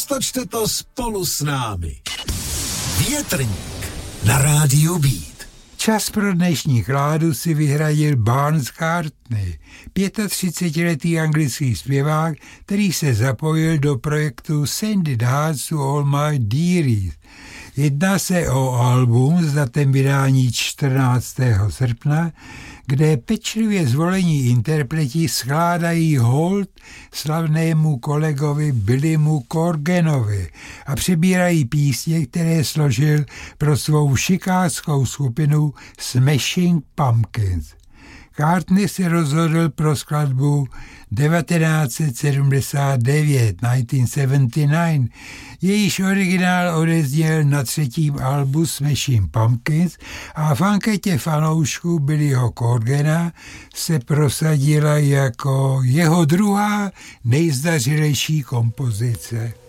roztočte to spolu s námi. Větrník na rádiu Beat. Čas pro dnešní kládu si vyhradil Barnes Cartney, 35letý anglický zpěvák, který se zapojil do projektu Send It Hearts to All My Dearies. Jedná se o album s datem vydání 14. srpna, kde pečlivě zvolení interpreti skládají hold slavnému kolegovi Billymu Corganovi a přebírají písně, které složil pro svou chicagskou skupinu Smashing Pumpkins. Cartney se rozhodl pro skladbu 1979, jejíž originál odezněl na 3. albu Smashing Pumpkins a v anketě fanoušků Billyho Corgana se prosadila jako jeho druhá nejzdařilejší kompozice.